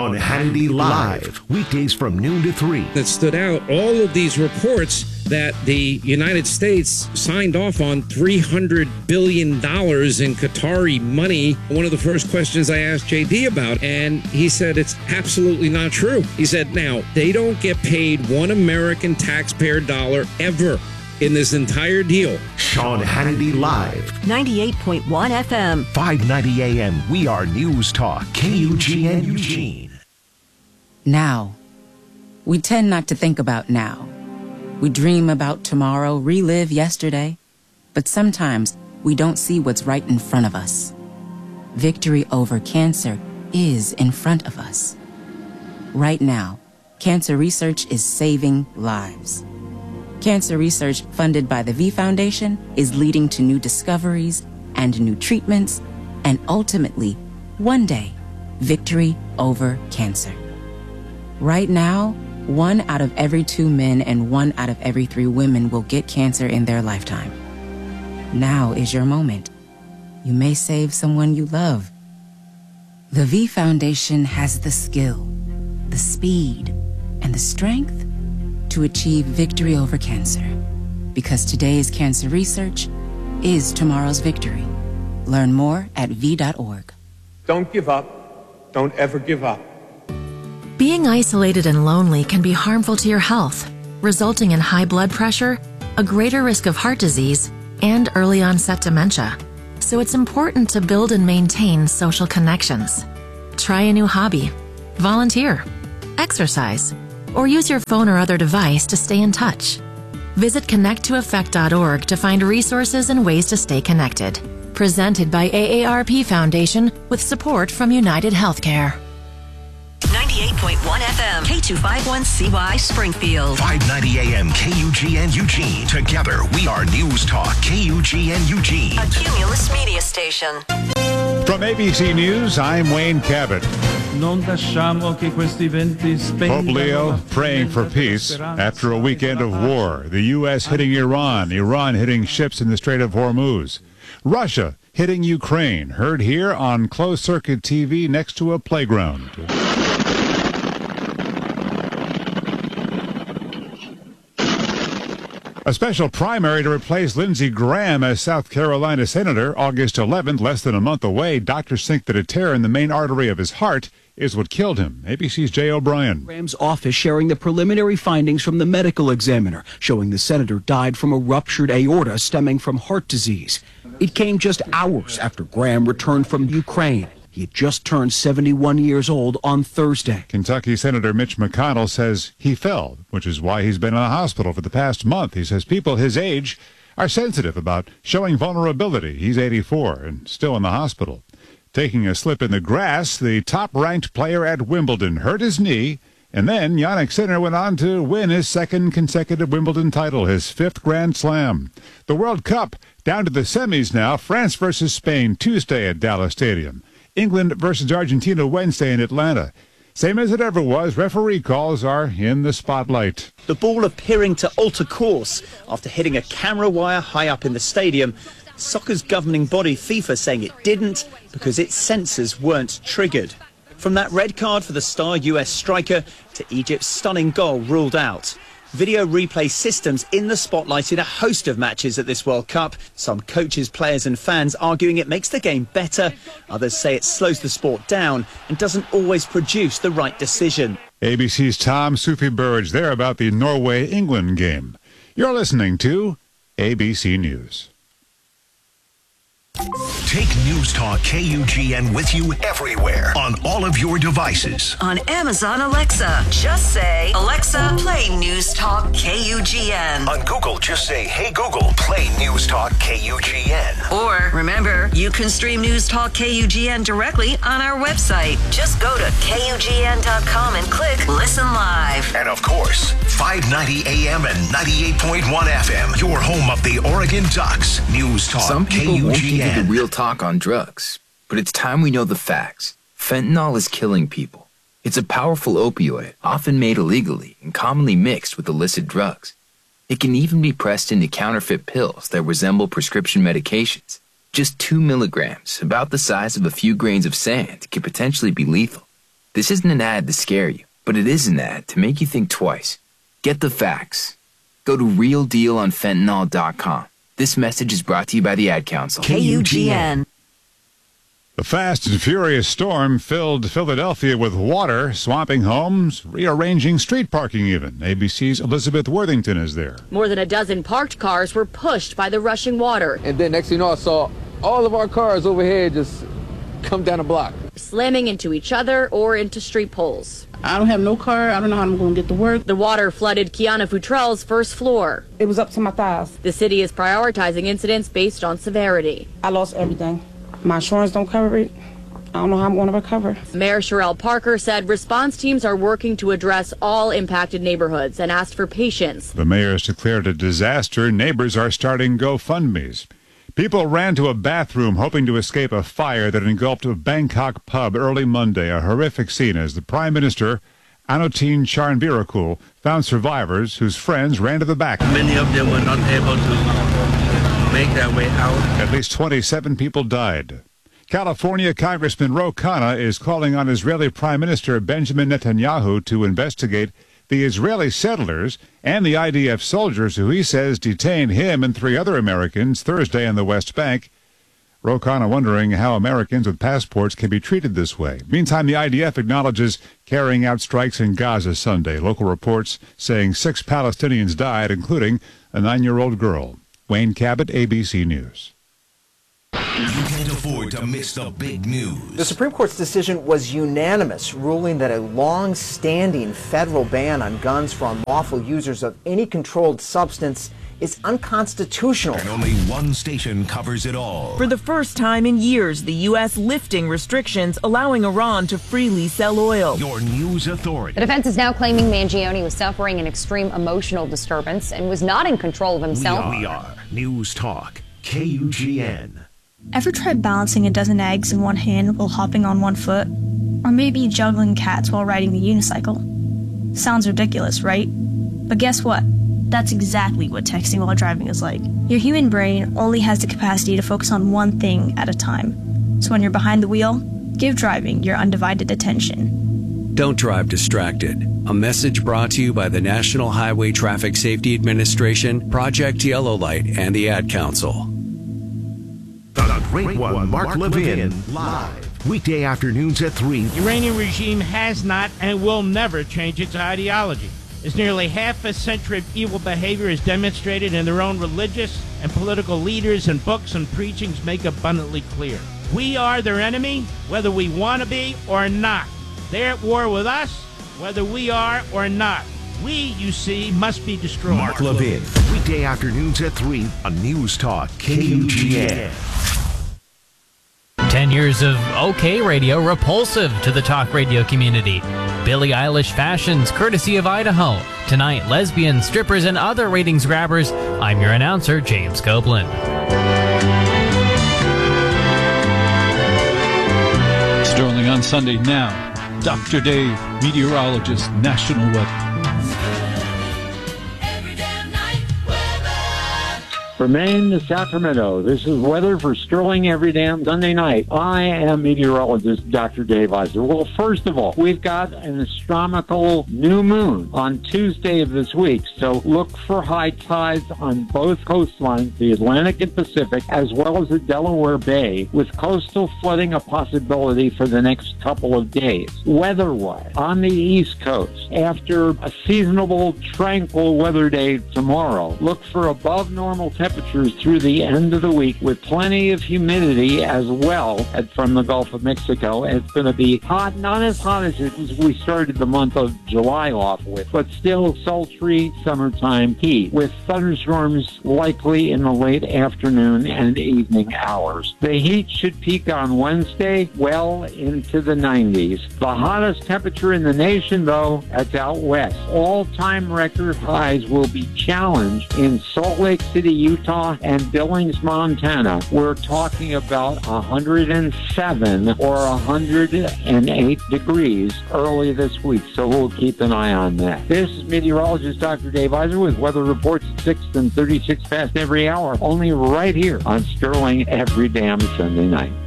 Sean Hannity Live, weekdays from noon to 3. That stood out, all of these reports that the United States signed off on $300 billion in Qatari money. One of the first questions I asked JD about, and he said it's absolutely not true. He said, now, they don't get paid one American taxpayer dollar ever in this entire deal. Sean Hannity Live. 98.1 FM. 590 AM. We are News Talk. KUGN Eugene. Now. We tend not to think about now. We dream about tomorrow, relive yesterday. But sometimes we don't see what's right in front of us. Victory over cancer is in front of us. Right now, cancer research is saving lives. Cancer research funded by the V Foundation is leading to new discoveries and new treatments, and ultimately, one day, victory over cancer. Right now, 1 out of every 2 men and 1 out of every 3 women will get cancer in their lifetime. Now is your moment. You may save someone you love. The V Foundation has the skill, the speed, and the strength to achieve victory over cancer. Because today's cancer research is tomorrow's victory. Learn more at v.org. Don't give up. Don't ever give up. Being isolated and lonely can be harmful to your health, resulting in high blood pressure, a greater risk of heart disease, and early onset dementia. So it's important to build and maintain social connections. Try a new hobby, volunteer, exercise, or use your phone or other device to stay in touch. Visit connecttoeffect.org to find resources and ways to stay connected. Presented by AARP Foundation with support from United Healthcare. 98.1 FM, K251CY Springfield. 590 AM KUGN Eugene. Together, we are News Talk KUGN Eugene. A Cumulus media station. From ABC News, I'm Wayne Cabot. Pope Leo praying for peace after a weekend of war. The U.S. hitting Iran, Iran hitting ships in the Strait of Hormuz. Russia hitting Ukraine, heard here on closed-circuit TV next to a playground. A special primary to replace Lindsey Graham as South Carolina Senator, August 11th, less than a month away. Doctors think that a tear in the main artery of his heart is what killed him. ABC's Jay O'Brien. Graham's office sharing the preliminary findings from the medical examiner, showing the senator died from a ruptured aorta stemming from heart disease. It came just hours after Graham returned from Ukraine. He had just turned 71 years old on Thursday. Kentucky Senator Mitch McConnell says he fell, which is why he's been in a hospital for the past month. He says people his age are sensitive about showing vulnerability. He's 84 and still in the hospital. Taking a slip in the grass, the top-ranked player at Wimbledon hurt his knee, and then Jannik Sinner went on to win his second consecutive Wimbledon title, his 5th Grand Slam. The World Cup down to the semis now. France versus Spain Tuesday at Dallas Stadium. England versus Argentina Wednesday in Atlanta. Same as it ever was, referee calls are in the spotlight. The ball appearing to alter course after hitting a camera wire high up in the stadium. Soccer's governing body, FIFA, saying it didn't because its sensors weren't triggered. From that red card for the star US striker to Egypt's stunning goal ruled out. Video replay systems in the spotlight in a host of matches at this World Cup. Some coaches, players and fans arguing it makes the game better. Others say it slows the sport down and doesn't always produce the right decision. ABC's Tom Sufi Burge there about the Norway-England game. You're listening to ABC News. Take News Talk KUGN with you everywhere on all of your devices. On Amazon Alexa, just say, Alexa, play News Talk KUGN. On Google, just say, hey Google, play News Talk KUGN. Or, remember, you can stream News Talk KUGN directly on our website. Just go to KUGN.com and click Listen Live. And of course, 590 AM and 98.1 FM, your home of the Oregon Ducks. News Talk Some people KUGN. won't give you the real talk on drugs, but it's time we know the facts. Fentanyl is killing people. It's a powerful opioid, often made illegally and commonly mixed with illicit drugs. It can even be pressed into counterfeit pills that resemble prescription medications. Just 2 milligrams, about the size of a few grains of sand, can potentially be lethal. This isn't an ad to scare you, but it is an ad to make you think twice. Get the facts. Go to realdealonfentanyl.com. This message is brought to you by the Ad Council. KUGN. The fast and furious storm filled Philadelphia with water, swamping homes, rearranging street parking even. ABC's Elizabeth Worthington is there. More than a dozen parked cars were pushed by the rushing water. And then next thing you know, I saw all of our cars over here just come down a block, slamming into each other or into street poles. I don't have no car. I don't know how I'm going to get to work. The water flooded Kiana Futrell's first floor. It was up to my thighs. The city is prioritizing incidents based on severity. I lost everything. My insurance don't cover it. I don't know how I'm going to recover. Mayor Sherelle Parker said response teams are working to address all impacted neighborhoods and asked for patience. The mayor has declared a disaster. Neighbors are starting GoFundMes. People ran to a bathroom hoping to escape a fire that engulfed a Bangkok pub early Monday, a horrific scene as the Prime Minister, Anutin Charnvirakul, found survivors whose friends ran to the back. Many of them were not able to make their way out. At least 27 people died. California Congressman Ro Khanna is calling on Israeli Prime Minister Benjamin Netanyahu to investigate the Israeli settlers and the IDF soldiers who he says detained him and 3 other Americans Thursday in the West Bank. Ro Khanna wondering how Americans with passports can be treated this way. Meantime, the IDF acknowledges carrying out strikes in Gaza Sunday. Local reports saying 6 Palestinians died, including a 9-year-old girl. Wayne Cabot, ABC News. You can't afford to miss the big news. The Supreme Court's decision was unanimous, ruling that a long-standing federal ban on guns for unlawful users of any controlled substance is unconstitutional. And only one station covers it all. For the first time in years, the U.S. lifting restrictions, allowing Iran to freely sell oil. Your news authority. The defense is now claiming Mangione was suffering an extreme emotional disturbance and was not in control of himself. We are News Talk, KUGN. Ever tried balancing a dozen eggs in one hand while hopping on one foot? Or maybe juggling cats while riding the unicycle? Sounds ridiculous, right? But guess what? That's exactly what texting while driving is like. Your human brain only has the capacity to focus on one thing at a time. So when you're behind the wheel, give driving your undivided attention. Don't drive distracted. A message brought to you by the National Highway Traffic Safety Administration, Project Yellow Light, and the Ad Council. The Great One, Mark Levin, live. Weekday afternoons at 3. The Iranian regime has not and will never change its ideology. As nearly half a century of evil behavior is demonstrated in their own religious and political leaders and books and preachings make abundantly clear. We are their enemy, whether we want to be or not. They're at war with us, whether we are or not. We, you see, must be destroyed. Mark Levin, weekday afternoons at 3 on News Talk, KUGN. 10 years of OK radio repulsive to the talk radio community. Billie Eilish fashions courtesy of Idaho. Tonight, lesbians, strippers, and other ratings grabbers. I'm your announcer, James Copeland. Sterling on Sunday now. Dr. Dave, meteorologist, national weather. From Maine to Sacramento, this is weather for Sterling every damn Sunday night. I am meteorologist Dr. Dave Iser. Well, first of all, we've got an astronomical new moon on Tuesday of this week, so look for high tides on both coastlines, the Atlantic and Pacific, as well as the Delaware Bay, with coastal flooding a possibility for the next couple of days. Weather-wise, on the East Coast, after a seasonable, tranquil weather day tomorrow, look for above normal temperatures through the end of the week with plenty of humidity as well from the Gulf of Mexico. And it's going to be hot, not as hot as we started the month of July off with, but still sultry summertime heat with thunderstorms likely in the late afternoon and evening hours. The heat should peak on Wednesday well into the 90s. The hottest temperature in the nation, though, that's out west. All-time record highs will be challenged in Salt Lake City, Utah, and Billings, Montana. We're talking about 107 or 108 degrees early this week, so we'll keep an eye on that. This is meteorologist Dr. Dave Iser with weather reports at 6 and 36 past every hour, only right here on Sterling every damn Sunday night.